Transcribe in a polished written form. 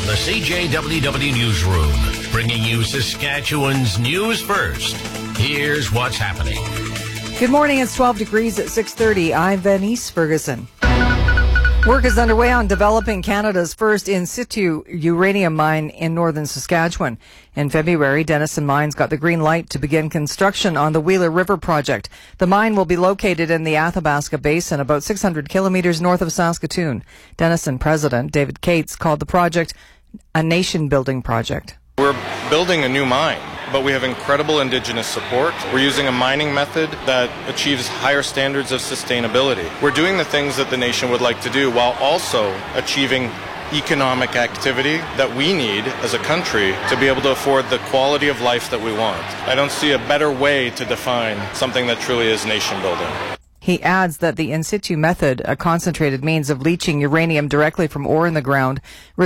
the CJWW Newsroom, bringing you Saskatchewan's news first. Here's what's happening. Good morning. It's 12 degrees at 6:30. I'm Venice Ferguson. Work is underway on developing Canada's first in situ uranium mine in northern Saskatchewan. In February, Denison Mines got the green light to begin construction on the Wheeler River project. The mine will be located in the Athabasca Basin, about 600 kilometers north of Saskatoon. Denison President David Cates called the project a nation-building project. We're building a new mine, but we have incredible Indigenous support. We're using a mining method that achieves higher standards of sustainability. We're doing the things that the nation would like to do while also achieving economic activity that we need as a country to be able to afford the quality of life that we want. I don't see a better way to define something that truly is nation building. He adds that the in situ method, a concentrated means of leaching uranium directly from ore in the ground,